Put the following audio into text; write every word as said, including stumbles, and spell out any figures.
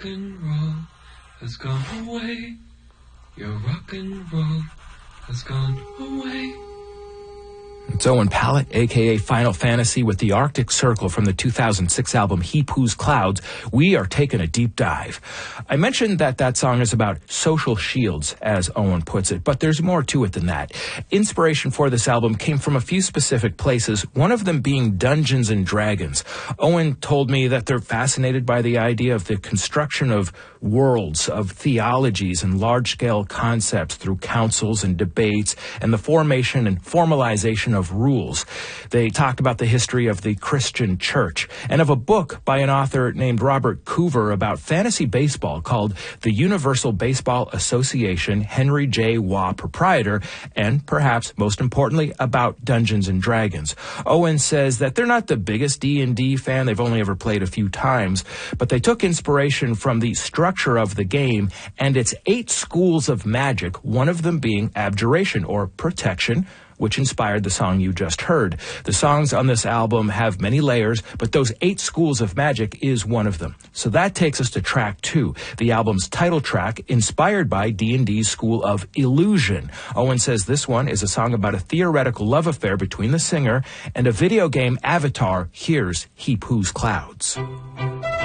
rock and roll has gone away. Your rock and roll has gone away. It's Owen Pallett, a k a. Final Fantasy, with the Arctic Circle from the two thousand six album He Poos Clouds. We are taking a deep dive. I mentioned that that song is about social shields, as Owen puts it, but there's more to it than that. Inspiration for this album came from a few specific places, one of them being Dungeons and Dragons. Owen told me that they're fascinated by the idea of the construction of worlds, of theologies and large-scale concepts through councils and debates, and the formation and formalization of rules. They talked about the history of the Christian church and of a book by an author named Robert Coover about fantasy baseball called The Universal Baseball Association, Henry J. Waugh, proprietor, and perhaps most importantly, about Dungeons and Dragons. Owen says that they're not the biggest D and D fan. They've only ever played a few times, but they took inspiration from the structure of the game and its eight schools of magic, one of them being abjuration or protection, which inspired the song you just heard. The songs on this album have many layers, but those eight schools of magic is one of them. So that takes us to track two, the album's title track, inspired by D and D's School of Illusion. Owen says this one is a song about a theoretical love affair between the singer and a video game avatar. Here's He Poos Clouds.